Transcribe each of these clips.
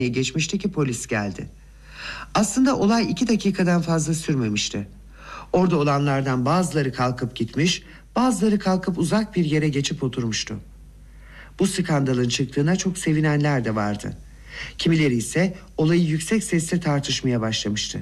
geçmişti ki polis geldi. Aslında olay 2 dakikadan fazla sürmemişti. Orada olanlardan bazıları kalkıp gitmiş, bazıları kalkıp uzak bir yere geçip oturmuştu. Bu skandalın çıktığına çok sevinenler de vardı. Kimileri ise olayı yüksek sesle tartışmaya başlamıştı.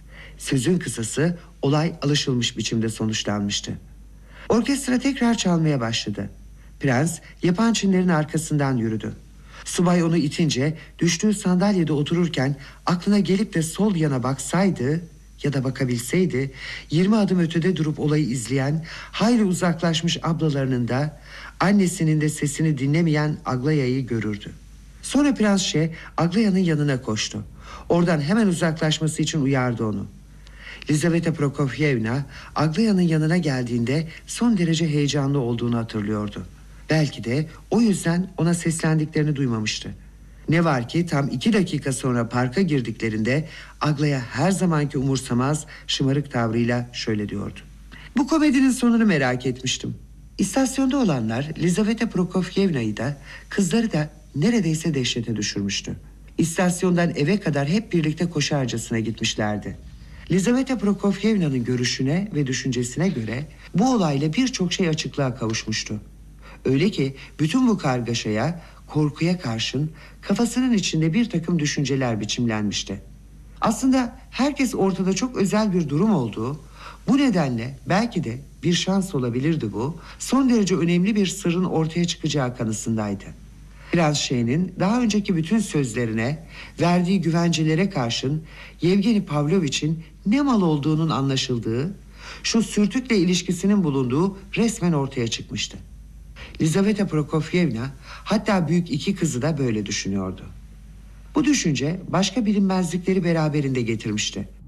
Sözün kısası olay alışılmış biçimde sonuçlanmıştı. Orkestra tekrar çalmaya başladı. Prens yapan Çinlerin arkasından yürüdü. Subay onu itince düştüğü sandalyede otururken aklına gelip de sol yana baksaydı ya da bakabilseydi 20 adım ötede durup olayı izleyen hayli uzaklaşmış ablalarının da annesinin de sesini dinlemeyen Aglaya'yı görürdü. Sonra Prens Şe Aglaya'nın yanına koştu. Oradan hemen uzaklaşması için uyardı onu. Lizaveta Prokofyevna Aglaya'nın yanına geldiğinde son derece heyecanlı olduğunu hatırlıyordu. Belki de o yüzden ona seslendiklerini duymamıştı. Ne var ki tam 2 dakika sonra parka girdiklerinde Aglaya her zamanki umursamaz şımarık tavrıyla şöyle diyordu. Bu komedinin sonunu merak etmiştim. İstasyonda olanlar Lizaveta Prokofyevna'yı da kızları da neredeyse dehşete düşürmüştü. İstasyondan eve kadar hep birlikte koşarcasına gitmişlerdi. Lizaveta Prokofyevna'nın görüşüne ve düşüncesine göre bu olayla birçok şey açıklığa kavuşmuştu. Öyle ki bütün bu kargaşaya, korkuya karşın kafasının içinde bir takım düşünceler biçimlenmişti. Aslında herkes ortada çok özel bir durum olduğu, bu nedenle belki de bir şans olabilirdi bu, son derece önemli bir sırrın ortaya çıkacağı kanısındaydı. Prens Şe'nin daha önceki bütün sözlerine, verdiği güvencelere karşın Yevgeni Pavlovich'in ne mal olduğunun anlaşıldığı, şu sürtükle ilişkisinin bulunduğu resmen ortaya çıkmıştı. Lizaveta Prokofyevna hatta büyük 2 kızı da böyle düşünüyordu. Bu düşünce başka bilinmezlikleri beraberinde getirmişti.